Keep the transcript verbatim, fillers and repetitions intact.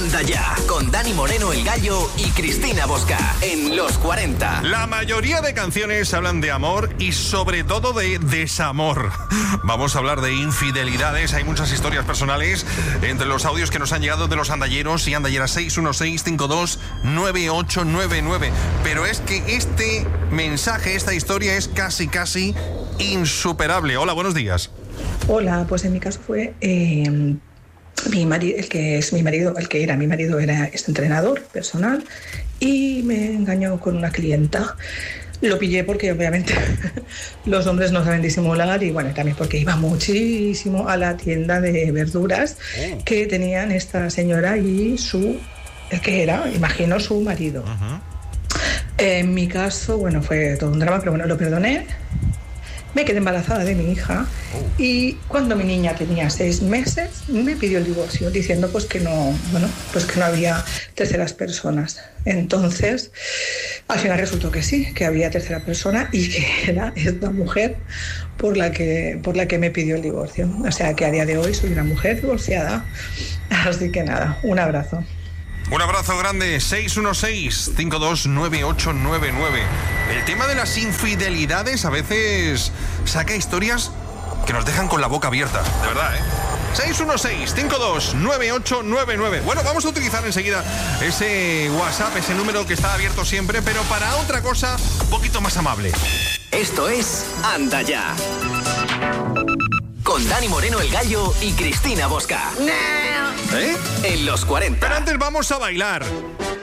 Anda Ya, con Dani Moreno el Gallo y Cristina Bosca, en Los cuarenta. La mayoría de canciones hablan de amor y sobre todo de desamor. Vamos a hablar de infidelidades, hay muchas historias personales entre los audios que nos han llegado de los andalleros y andalleras. Seis uno seis, cinco dos, nueve ocho nueve nueve. Pero es que este mensaje, esta historia es casi, casi insuperable. Hola, buenos días. Hola, pues en mi caso fue... Eh... Mi marido, el que es mi marido, el que era mi marido era este entrenador personal y me engañó con una clienta. Lo pillé porque obviamente los hombres no saben disimular y bueno, también porque iba muchísimo a la tienda de verduras que tenían esta señora y su, el que era, imagino, su marido. Uh-huh. En mi caso, bueno, fue todo un drama, pero bueno, lo perdoné. Me quedé embarazada de mi hija y cuando mi niña tenía seis meses me pidió el divorcio diciendo pues que no, bueno, pues que no había terceras personas. Entonces, al final resultó que sí, que había tercera persona y que era esta mujer por la que, por la que me pidió el divorcio. O sea que a día de hoy soy una mujer divorciada. Así que nada, un abrazo. Un abrazo grande, seis uno seis, cinco dos nueve ocho nueve nueve. El tema de las infidelidades a veces saca historias que nos dejan con la boca abierta, de verdad, ¿eh? seis uno seis, cinco dos nueve ocho nueve nueve. Bueno, vamos a utilizar enseguida ese WhatsApp, ese número que está abierto siempre, pero para otra cosa un poquito más amable. Esto es Anda Ya, con Dani Moreno el Gallo y Cristina Bosca. ¿Eh? En Los cuarenta. Pero antes vamos a bailar.